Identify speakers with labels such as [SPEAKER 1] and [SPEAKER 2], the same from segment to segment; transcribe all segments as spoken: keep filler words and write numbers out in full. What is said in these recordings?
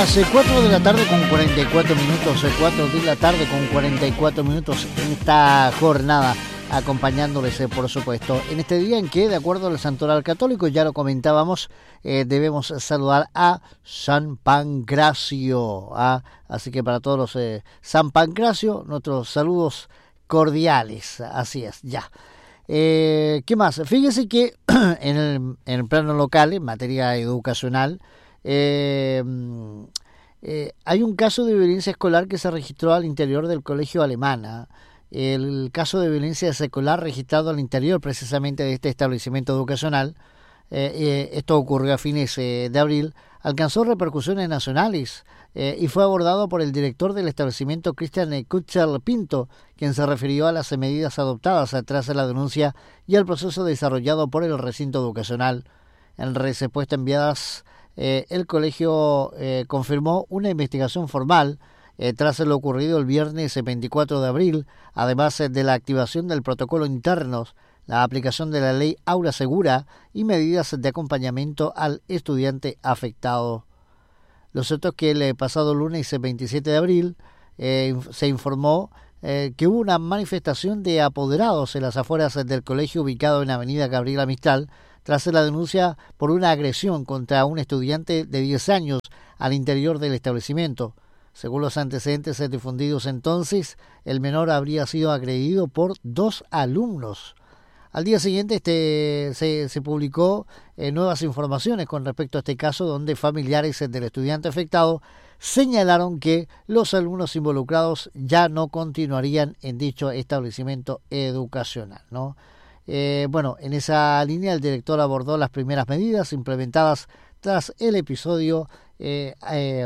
[SPEAKER 1] Hace cuatro de la tarde con cuarenta y cuatro minutos, cuatro de la tarde con cuarenta y cuatro minutos en esta jornada, acompañándoles, eh, por supuesto, en este día en que, de acuerdo al santoral católico, ya lo comentábamos, eh, debemos saludar a San Pancracio. ¿ah? Así que para todos los eh, San Pancracio, nuestros saludos cordiales. Así es, ya. Eh, ¿Qué más? Fíjese que en el, en el plano local, en materia educacional, Eh, eh, hay un caso de violencia escolar que se registró al interior del colegio Alemana. El caso de violencia escolar registrado al interior precisamente de este establecimiento educacional, eh, eh, esto ocurrió a fines eh, de abril, alcanzó repercusiones nacionales eh, y fue abordado por el director del establecimiento, Cristian Kutschel Pinto, quien se refirió a las medidas adoptadas tras la denuncia y al proceso desarrollado por el recinto educacional. En respuesta enviadas, Eh, el colegio eh, confirmó una investigación formal eh, tras lo ocurrido el viernes veinticuatro de abril, además eh, de la activación del protocolo internos, la aplicación de la ley Aula Segura y medidas de acompañamiento al estudiante afectado. Lo cierto es que el pasado lunes veintisiete de abril eh, se informó eh, que hubo una manifestación de apoderados en las afueras del colegio ubicado en Avenida Gabriela Mistral, tras la denuncia por una agresión contra un estudiante de diez años al interior del establecimiento. Según los antecedentes difundidos entonces, el menor habría sido agredido por dos alumnos. Al día siguiente este, se, se publicó eh, nuevas informaciones con respecto a este caso, donde familiares del estudiante afectado señalaron que los alumnos involucrados ya no continuarían en dicho establecimiento educacional, ¿no? Eh, bueno, en esa línea el director abordó las primeras medidas implementadas tras el episodio eh, eh,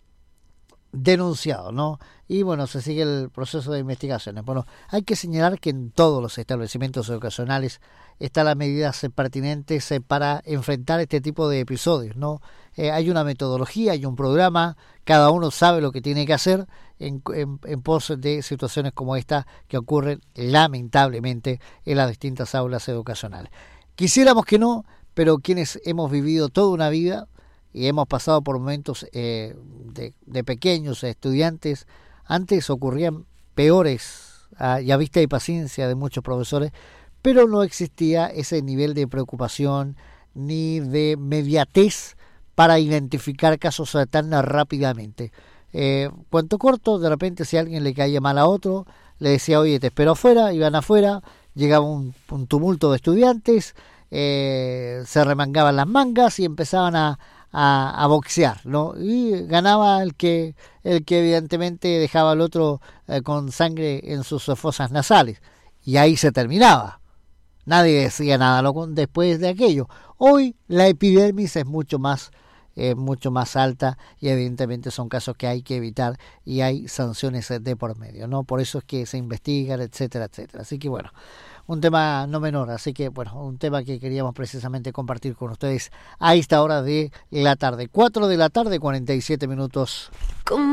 [SPEAKER 1] denunciado, ¿no? Y bueno, se sigue el proceso de investigaciones. Bueno, hay que señalar que en todos los establecimientos educacionales están las medidas pertinentes para enfrentar este tipo de episodios, ¿no? Eh, hay una metodología, hay un programa, cada uno sabe lo que tiene que hacer en, en, en pos de situaciones como esta que ocurren lamentablemente en las distintas aulas educacionales. Quisiéramos que no, pero quienes hemos vivido toda una vida y hemos pasado por momentos eh, de, de pequeños estudiantes, antes ocurrían peores, ah, y a vista y paciencia de muchos profesores, pero no existía ese nivel de preocupación ni de mediatez para identificar casos tan rápidamente. Eh, cuanto corto, de repente si a alguien le caía mal a otro, le decía, oye, te espero afuera, iban afuera, llegaba un, un tumulto de estudiantes, eh, se remangaban las mangas y empezaban a, a, a boxear, ¿no? Y ganaba el que, el que evidentemente dejaba al otro eh, con sangre en sus fosas nasales. Y ahí se terminaba. Nadie decía nada ¿no? después de aquello. Hoy la epidermis es mucho más eh, mucho más alta y evidentemente son casos que hay que evitar y hay sanciones de por medio, ¿no? Por eso es que se investigan, etcétera, etcétera. Así que bueno, un tema no menor, así que bueno, un tema que queríamos precisamente compartir con ustedes a esta hora de la tarde. cuatro de la tarde, cuarenta y siete minutos.